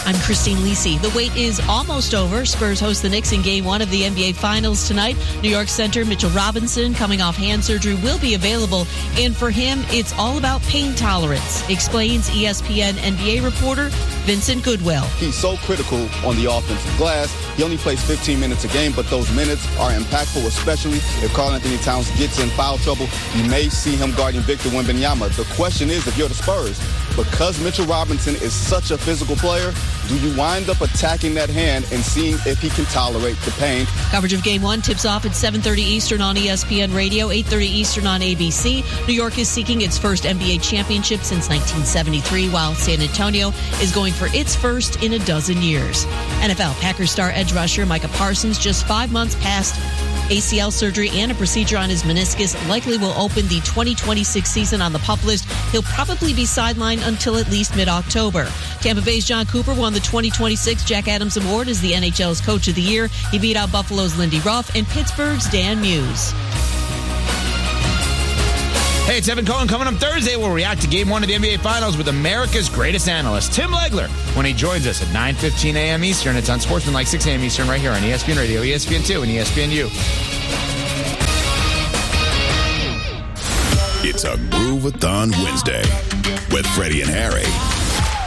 I'm Christine Lisi. The wait is almost over. Spurs host the Knicks in Game 1 of the NBA Finals tonight. New York center Mitchell Robinson, coming off hand surgery, will be available. And for him, it's all about pain tolerance, explains ESPN NBA reporter Vincent Goodwill. He's so critical on the offensive glass. He only plays 15 minutes a game, but those minutes are impactful, especially if Karl-Anthony Towns gets in foul trouble. You may see him guarding Victor Wembanyama. The question is, if you're the Spurs, because Mitchell Robinson is such a physical player, do you wind up attacking that hand and seeing if he can tolerate the pain? Coverage of Game 1 tips off at 7:30 Eastern on ESPN Radio, 8:30 Eastern on ABC. New York is seeking its first NBA championship since 1973, while San Antonio is going for its first in a dozen years. NFL Packers star edge rusher Micah Parsons, just 5 months past ACL surgery and a procedure on his meniscus, likely will open the 2026 season on the PUP list. He'll probably be sidelined until at least mid-October. Tampa Bay's John Cooper won the 2026 Jack Adams Award as the NHL's Coach of the Year. He beat out Buffalo's Lindy Ruff and Pittsburgh's Dan Muse. Hey, it's Evan Cohen. Coming up Thursday, we'll react to Game 1 of the NBA Finals with America's greatest analyst, Tim Legler, when he joins us at 9:15 a.m. Eastern. It's on Sportsmanlike 6 a.m. Eastern right here on ESPN Radio, ESPN2, and ESPNU. It's a Groove-a-thon Wednesday with Freddie and Harry.